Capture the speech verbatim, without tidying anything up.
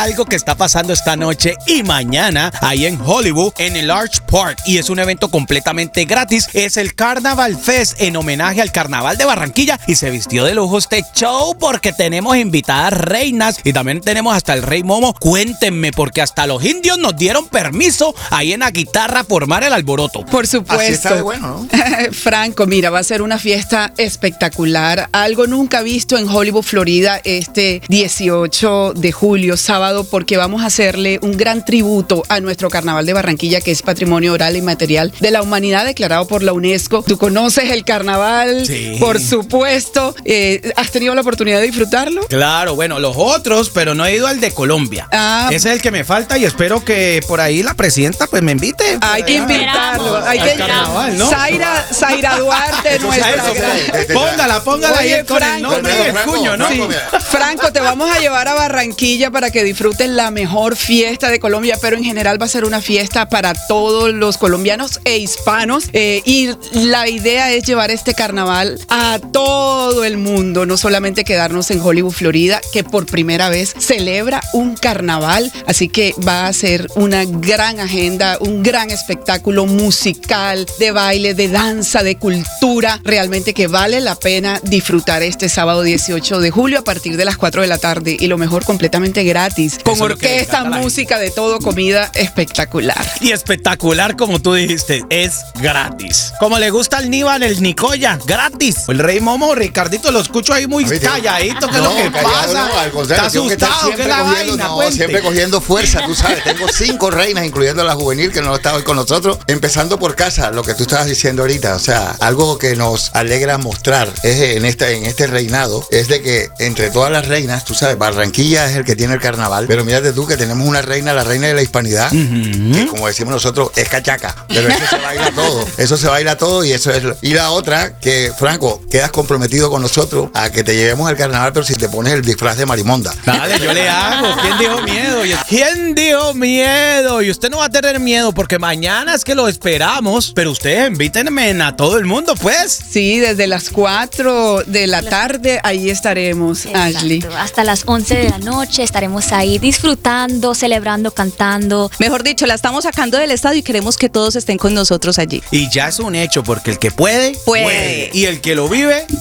algo que está pasando esta noche y mañana ahí en Hollywood, en el Arch Park, y es un evento completamente gratis. Es el Carnaval Fest en homenaje al Carnaval de Barranquilla y se vistió de lujo este show porque tenemos invitadas reinas y también tenemos hasta el Rey Momo. Cuéntenme, porque hasta los indios nos dieron permiso ahí en la guitarra a formar el alboroto. Por supuesto. Así está de bueno, ¿no? Franco, mira, va a ser una fiesta espectacular, algo nunca visto en Hollywood, Florida, este dieciocho de julio, sábado, porque vamos a hacerle un gran tributo a nuestro Carnaval de Barranquilla, que es Patrimonio Oral e Inmaterial de la Humanidad, declarado por la UNESCO. Tú conoces el carnaval, sí, por supuesto. Eh, ¿Has tenido la oportunidad de disfrutarlo? Claro, bueno, los otros, pero no he ido al de Colombia. Ah, Ese es el que me falta y espero que por ahí la presidenta pues me invite. Hay que invitarlo. Hay al que carnaval, ¿no? Zaira, Zaira Duarte, nuestra. Eso, eso, póngala, póngala Oye, ahí con Franco, el nombre y el Franco, cuño, ¿no? Franco, Sí. mira. Franco, te vamos a llevar a Barranquilla para que disfrutes la mejor fiesta de Colombia, pero en general va a ser una fiesta para todos los colombianos e hispanos, eh, y la idea es llevar este carnaval a todo el mundo, no solamente quedarnos en Hollywood, Florida, que por primera vez celebra un carnaval, así que va a ser una gran agenda, un gran espectáculo musical, de baile, de danza, de cultura, realmente que vale la pena disfrutar este sábado dieciocho de julio a partir de las cuatro de la tarde, y lo mejor, completamente gratis, con Eso es lo que le orquesta, encanta a la música, de todo, comida espectacular. Y espectacular, como tú dijiste, es gratis. Como le gusta al Níbal, el Nicoya, gratis. El Rey Momo, Ricardito, lo escucho ahí muy A mí te- calladito. ¿Qué es No, lo que callado pasa? no, al contrario, Está tengo que estar asustado, ¿qué es siempre la cogiendo, vaina? no, Cuente. siempre cogiendo fuerza, tú sabes. Tengo cinco reinas, incluyendo la juvenil que no está hoy con nosotros. Empezando por casa, lo que tú estabas diciendo ahorita, o sea, algo que nos alegra mostrar es en este, en este reinado, es de que entre todas las reinas, tú sabes, Barranquilla es el que tiene el carnaval, pero mírate tú que tenemos una reina, la reina de la hispanidad, Ujú. que como decimos nosotros, es cachaca, pero eso se baila todo, eso se baila todo y eso es... lo- Y la otra, que Franco, quedas comprometido con nosotros a que te llevemos al carnaval, pero si te pones el disfraz de marimonda. Dale, yo le hago. ¿Quién dijo miedo? Y- ¿Quién dijo miedo? Y usted no va a tener miedo porque mañana es que lo esperamos, pero ustedes invítenme a todo el mundo, pues. Sí, desde las cuatro de la tarde, ahí estaremos, Exacto. Ashley. Hasta las once de la noche estaremos ahí disfrutando, celebrando, cantando. Mejor dicho, la estamos sacando del estadio y queremos que todos estén con nosotros allí. Y ya es un hecho porque el que puede, Puede. Y el que lo vive,